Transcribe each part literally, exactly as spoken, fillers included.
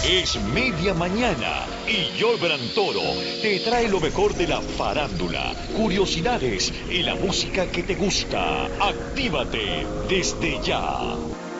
Es media mañana y Yolbran Toro te trae lo mejor de la farándula, curiosidades y la música que te gusta. Actívate desde ya.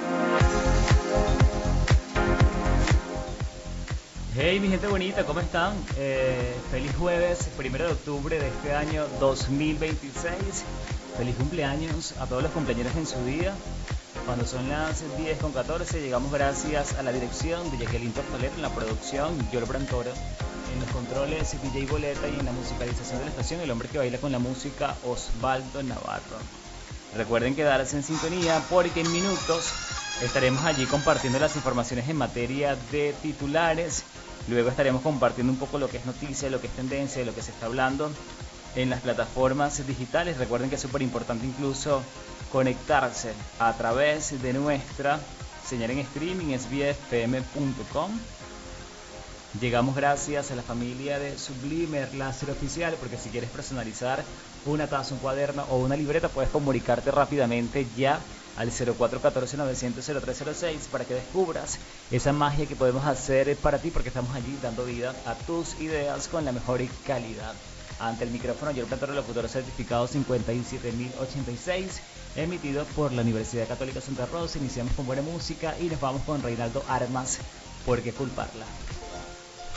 Hey, mi gente bonita, ¿cómo están? Eh, feliz jueves, primero de octubre de este año dos mil veintiséis. Feliz cumpleaños a todos los cumpleaños en su día. Cuando son las diez con catorce, llegamos gracias a la dirección de Jacqueline Tortoleto, en la producción Yolbran Toro, en los controles D J Boleta y en la musicalización de la estación el hombre que baila con la música, Osvaldo Navarro. Recuerden quedarse en sintonía porque en minutos estaremos allí compartiendo las informaciones en materia de titulares. Luego estaremos compartiendo un poco lo que es noticia, lo que es tendencia, de lo que se está hablando en las plataformas digitales. Recuerden que es súper importante incluso conectarse a través de nuestra señal en streaming, s b f m punto com. Llegamos gracias a la familia de Sublimer Láser Oficial, porque si quieres personalizar una taza, un cuaderno o una libreta, puedes comunicarte rápidamente ya al cero cuatro uno cuatro novecientos cero tres cero seis para que descubras esa magia que podemos hacer para ti, porque estamos allí dando vida a tus ideas con la mejor calidad. Ante el micrófono, yo el locutor certificado cincuenta y siete mil ochenta y seis, emitido por la Universidad Católica Santa Rosa. Iniciamos con buena música y nos vamos con Reinaldo Armas, ¿por qué culparla?